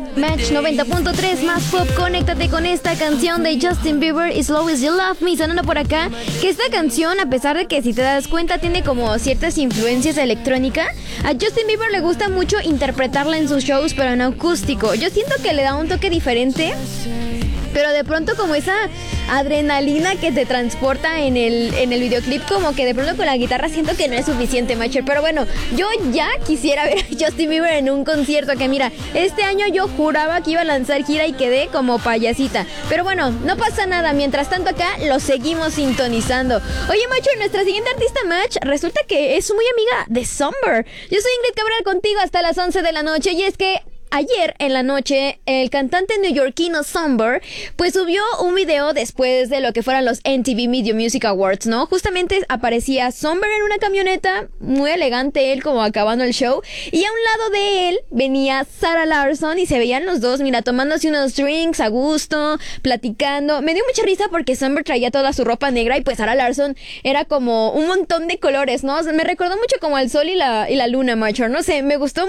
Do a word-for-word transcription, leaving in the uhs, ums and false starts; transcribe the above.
Match noventa punto tres más pop, conéctate con esta canción de Justin Bieber, As Long As You Love Me, sonando por acá. Que esta canción, a pesar de que si te das cuenta tiene como ciertas influencias electrónicas, a Justin Bieber le gusta mucho interpretarla en sus shows, pero en acústico. Yo siento que le da un toque diferente, pero de pronto como esa adrenalina que te transporta en el, en el videoclip, como que de pronto con la guitarra siento que no es suficiente, Macher. Pero bueno, yo ya quisiera ver a Justin Bieber en un concierto, que mira, este año yo juraba que iba a lanzar gira y quedé como payasita. Pero bueno, no pasa nada, mientras tanto acá lo seguimos sintonizando. Oye, Macher, nuestra siguiente artista, Match, resulta que es muy amiga de Somber. Yo soy Ingrid Cabral, contigo hasta las once de la noche, y es que ayer en la noche, el cantante neoyorquino Somber, pues subió un video después de lo que fueran los M T V Video Music Awards, ¿no? Justamente aparecía Somber en una camioneta, muy elegante él, como acabando el show, y a un lado de él venía Sarah Larsson y se veían los dos, mira, tomándose unos drinks a gusto, platicando. Me dio mucha risa porque Somber traía toda su ropa negra y pues Sarah Larsson era como un montón de colores, ¿no? Me recordó mucho como el sol y la, y la luna, macho, no sé, me gustó